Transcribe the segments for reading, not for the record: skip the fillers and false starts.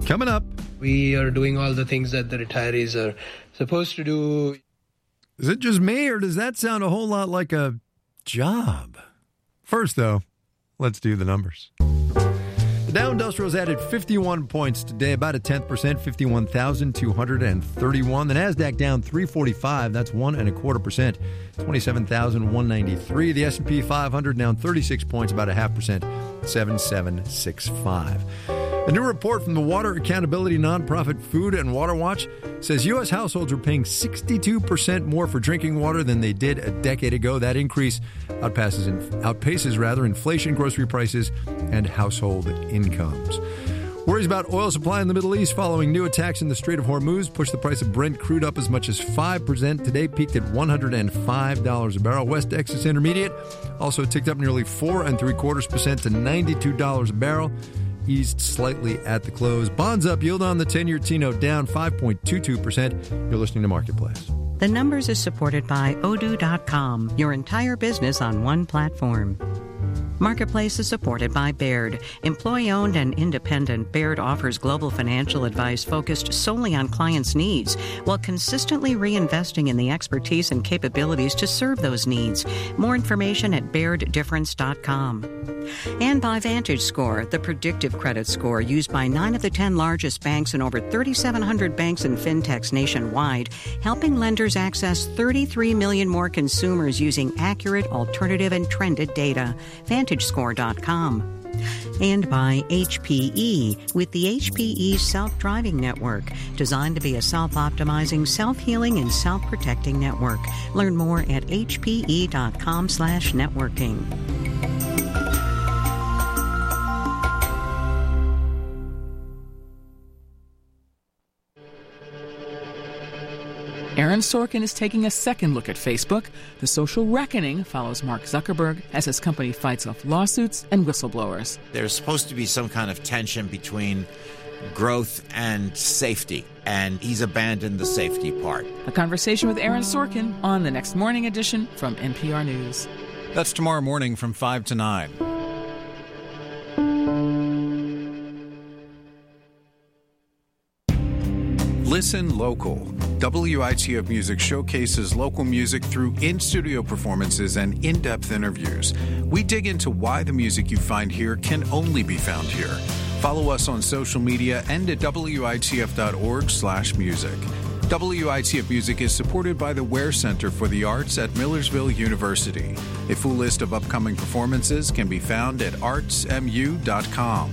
Coming up. We are doing all the things that the retirees are supposed to do. Is it just me, or does that sound a whole lot like a job? First, though, let's do the numbers. The Dow Industrials added 51 points today, about a 10%, 51,231. The NASDAQ down 345, that's 1.25%, 27,193. The S&P 500 down 36 points, about a 0.5%, 7765. A new report from the water accountability nonprofit Food and Water Watch says U.S. households are paying 62% more for drinking water than they did a decade ago. That increase outpaces inflation, grocery prices, and household incomes. Worries about oil supply in the Middle East following new attacks in the Strait of Hormuz pushed the price of Brent crude up as much as 5% today, peaked at $105 a barrel. West Texas Intermediate also ticked up nearly 4.75% to $92 a barrel. Eased slightly at the close. Bonds up, yield on the 10-year T-note down 5.22%. You're listening to Marketplace. The Numbers is supported by Odoo.com, your entire business on one platform. Marketplace is supported by Baird. Employee-owned and independent, Baird offers global financial advice focused solely on clients' needs while consistently reinvesting in the expertise and capabilities to serve those needs. More information at BairdDifference.com. And by VantageScore, the predictive credit score used by 9 of the 10 largest banks and over 3,700 banks and fintechs nationwide, helping lenders access 33 million more consumers using accurate, alternative, and trended data. VantageScore.com. And by HPE, with the HPE Self-Driving Network, designed to be a self-optimizing, self-healing, and self-protecting network. Learn more at hpe.com/networking. Aaron Sorkin is taking a second look at Facebook. The social reckoning follows Mark Zuckerberg as his company fights off lawsuits and whistleblowers. There's supposed to be some kind of tension between growth and safety, and he's abandoned the safety part. A conversation with Aaron Sorkin on the next morning edition from NPR News. That's tomorrow morning from 5 to 9. Listen local. WITF Music showcases local music through in-studio performances and in-depth interviews. We dig into why the music you find here can only be found here. Follow us on social media and at witf.org/music. WITF Music is supported by the Ware Center for the Arts at Millersville University. A full list of upcoming performances can be found at artsmu.com.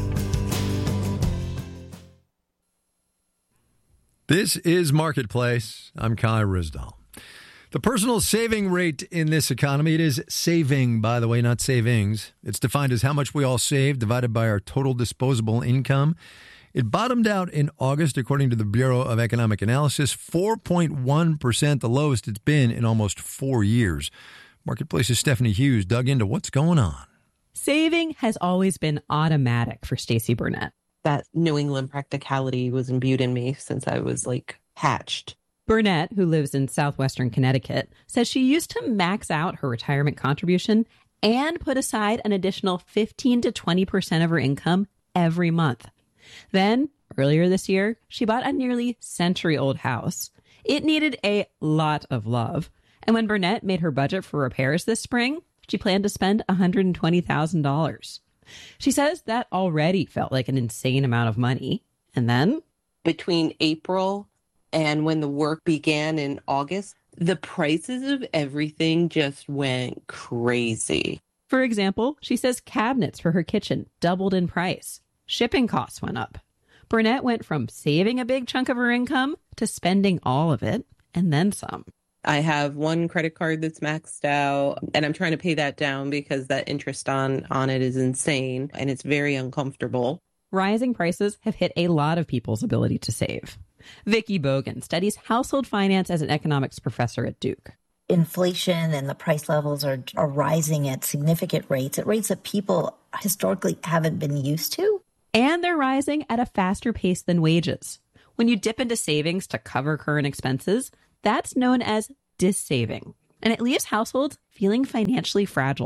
This is Marketplace. I'm Kai Ryssdal. The personal saving rate in this economy, it is saving, by the way, not savings. It's defined as how much we all save divided by our total disposable income. It bottomed out in August, according to the Bureau of Economic Analysis, 4.1%, the lowest it's been in almost 4 years. Marketplace's Stephanie Hughes dug into what's going on. Saving has always been automatic for Stacey Burnett. That New England practicality was imbued in me since I was hatched. Burnett, who lives in southwestern Connecticut, says she used to max out her retirement contribution and put aside an additional 15 to 20% of her income every month. Then, earlier this year, she bought a nearly century-old house. It needed a lot of love. And when Burnett made her budget for repairs this spring, she planned to spend $120,000. She says that already felt like an insane amount of money. And then, between April and when the work began in August, the prices of everything just went crazy. For example, she says cabinets for her kitchen doubled in price. Shipping costs went up. Burnett went from saving a big chunk of her income to spending all of it and then some. I have one credit card that's maxed out, and I'm trying to pay that down because that interest on it is insane, and it's very uncomfortable. Rising prices have hit a lot of people's ability to save. Vicki Bogan studies household finance as an economics professor at Duke. Inflation and the price levels are rising at significant rates, at rates that people historically haven't been used to. And they're rising at a faster pace than wages. When you dip into savings to cover current expenses, that's known as dissaving, and it leaves households feeling financially fragile.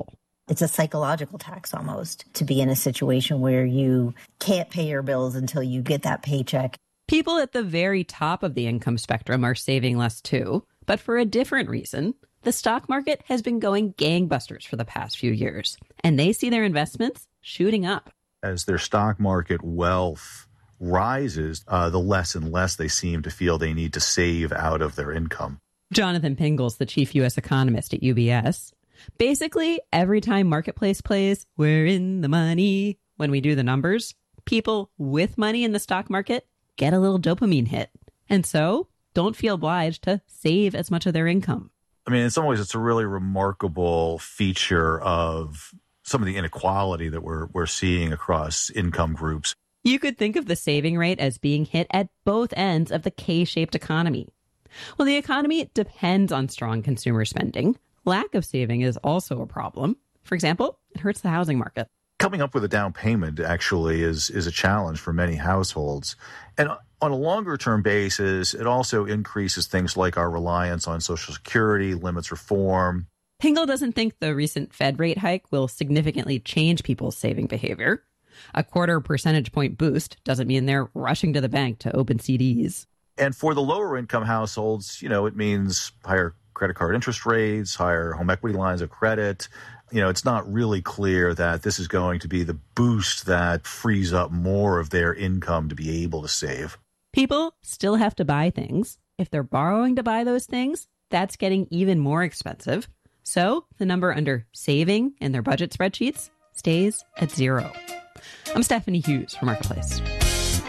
It's a psychological tax almost to be in a situation where you can't pay your bills until you get that paycheck. People at the very top of the income spectrum are saving less too, but for a different reason. The stock market has been going gangbusters for the past few years, and they see their investments shooting up. As their stock market wealth rises, the less and less they seem to feel they need to save out of their income. Jonathan Pingle's the chief U.S. economist at UBS. Basically, every time Marketplace plays, we're in the money. When we do the numbers, people with money in the stock market get a little dopamine hit. And so don't feel obliged to save as much of their income. I mean, in some ways, it's a really remarkable feature of some of the inequality that we're seeing across income groups. You could think of the saving rate as being hit at both ends of the K-shaped economy. Well, the economy depends on strong consumer spending. Lack of saving is also a problem. For example, it hurts the housing market. Coming up with a down payment actually is a challenge for many households. And on a longer-term basis, it also increases things like our reliance on Social Security, limits reform. Pingle doesn't think the recent Fed rate hike will significantly change people's saving behavior. A 0.25 percentage point boost doesn't mean they're rushing to the bank to open CDs. And for the lower-income households, it means higher credit card interest rates, higher home equity lines of credit. It's not really clear that this is going to be the boost that frees up more of their income to be able to save. People still have to buy things. If they're borrowing to buy those things, that's getting even more expensive. So the number under saving in their budget spreadsheets stays at 0. I'm Stephanie Hughes for Marketplace.